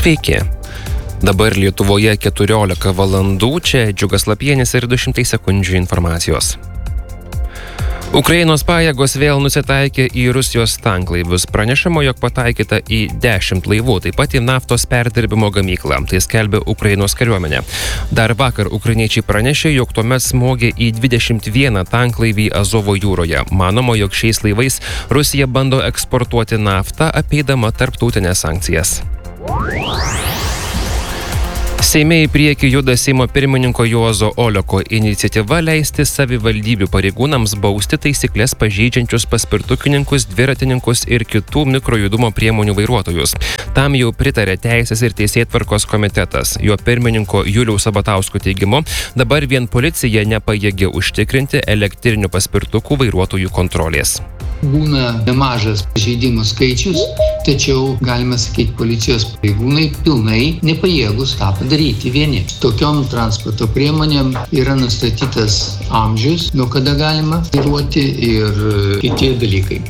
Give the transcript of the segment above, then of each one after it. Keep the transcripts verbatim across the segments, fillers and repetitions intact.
Sveiki. Dabar Lietuvoje keturiolika valandų, čia Džiugas Lapienis ir du šimtai sekundžių informacijos. Ukrainos pajėgos vėl nusitaikė į Rusijos tanklaivius. Pranešama, jog pataikyta į dešimt laivų, taip pat į naftos perdirbimo gamyklą. Tai skelbia Ukrainos kariuomenė. Dar vakar ukrainiečiai pranešė, jog tuomet smogė į dvidešimt vieną tanklaivį Azovo jūroje. Manoma, jog šiais laivais Rusija bando eksportuoti naftą, apeidama tarptautinės sankcijas. Seime į priekį juda Seimo pirmininko Juozo Oleko iniciatyva leisti savivaldybių pareigūnams bausti taisyklės pažeidžiančius paspirtukininkus, dviratininkus ir kitų mikrojudumo priemonių vairuotojus. Tam jau pritarė Teisės ir teisėtvarkos komitetas. Jo pirmininko Juliaus Sabatausko teigimu, dabar vien policija nepajėgi užtikrinti elektrinių paspirtukų vairuotojų kontrolės. Būna nemažas pažeidimų skaičius, tačiau galime sakyti, policijos pareigūnai pilnai nepajėgus tą padaryti vieni. Tokiom transporto priemonėm yra nustatytas amžius, nuo kada galima vairuoti ir kiti dalykai.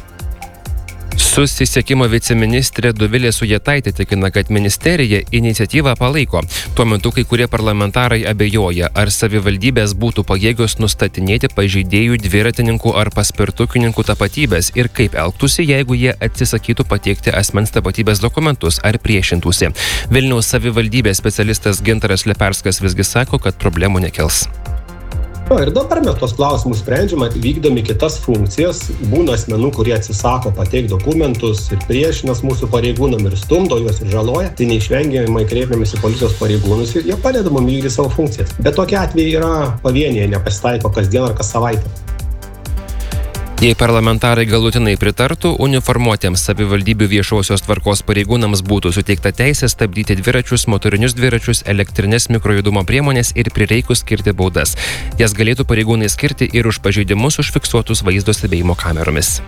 Susisiekimo viceministrė Dovilė Sujetaitė tikina, kad ministerija iniciatyvą palaiko. Tuo metu kai kurie parlamentarai abejoja, ar savivaldybės būtų pajėgios nustatinėti pažeidėjų dviratininkų ar paspirtukininkų tapatybės ir kaip elgtųsi, jeigu jie atsisakytų pateikti asmens tapatybės dokumentus ar priešintųsi. Vilniaus savivaldybės specialistas Gintaras Leperskas visgi sako, kad problemų nekils. O, ir dabar mes tos klausimus sprendžiame, vykdami kitas funkcijas. Būna asmenų, kurie atsisako pateikti dokumentus ir priešinas mūsų pareigūnam ir stumdo juos ir žaloja. Tai neišvengiamai kreipiamės į policijos pareigūnus ir jie padeda mums vykdyti savo funkcijas. Bet tokie atvejai yra pavieniai, nepasitaiko kasdien ar kas savaitę. Jei parlamentarai galutinai pritartų, uniformuotiems savivaldybių viešosios tvarkos pareigūnams būtų suteikta teisė stabdyti dviračius, motorinius dviračius, elektrinės mikrojudumo priemonės ir prireikus skirti baudas. Jas galėtų pareigūnai skirti ir už pažeidimus užfiksuotus vaizdo stebėjimo kameromis.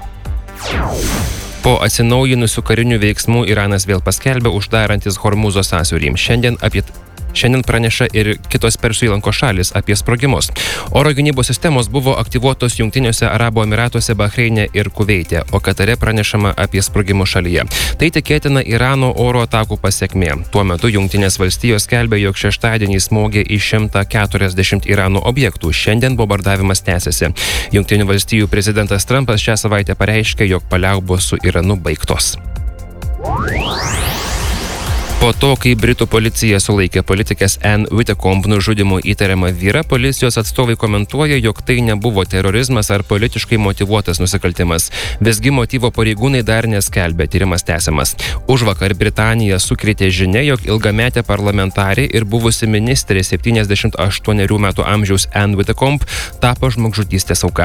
Po atsinaujinusių karinių veiksmų Iranas vėl paskelbė uždarantis Hormūzo sąsiaurį. Šiandien apie Šiandien praneša ir kitos Persų įlankos šalis apie sprogimus. Oro gynybos sistemos buvo aktyvuotos Jungtiniuose Arabų Emyratuose, Bahreine ir Kuveite, o Katare pranešama apie sprogimus šalyje. Tai tikėtina Irano oro atakų pasekmė. Tuo metu Jungtinės valstijos skelbė, jog šeštadienį smogė į šimtą keturiasdešimt Irano objektų. Šiandien bombardavimas tęsiasi. Jungtinių valstijų prezidentas Trumpas šią savaitę pareiškė, jog paliaubos su Iranu baigtos. Po to, kai Britų policija sulaikė politikės Anne Widdecombe nužudymu įtariamą vyrą, policijos atstovai komentuoja, jog tai nebuvo terorizmas ar politiškai motyvuotas nusikaltimas. Visgi motyvo pareigūnai dar neskelbė, tyrimas tęsiamas. Užvakar Britanija sukrėtė žinia, jog ilgametė parlamentarė ir buvusi ministrė septyniasdešimt aštuonerių metų amžiaus Anne Widdecombe tapo žmogžudystės auka.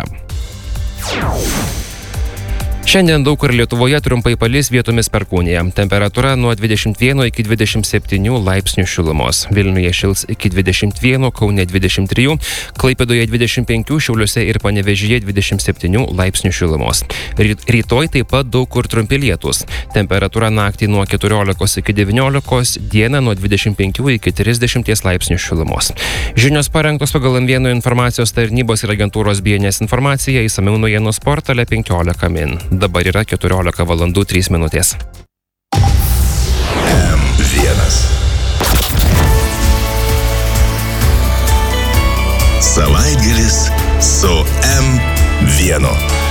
Šiandien daug kur Lietuvoje trumpai palis, vietomis perkūnija. Temperatūra nuo dvidešimt vieno iki dvidešimt septynių laipsnių šilumos. Vilniuje šils iki dvidešimt vieno, Kaune dvidešimt trijų, Klaipėdoje dvidešimt penkių, Šiauliuose ir Panevėžyje dvidešimt septynių laipsnių šilumos. Rytoj taip pat daug kur trumpi lietūs. Temperatūra naktį nuo keturiolikos iki devyniolikos, dieną nuo dvidešimt penkių iki trisdešimties laipsnių šilumos. Žinios parengtos pagal M vienas informacijos tarnybos ir agentūros B N S informaciją, išsamiau naujienos portale penkiolika min. Dabar yra keturiolika valandų trys minutės. M vienas. Savaitgalis su M vienu.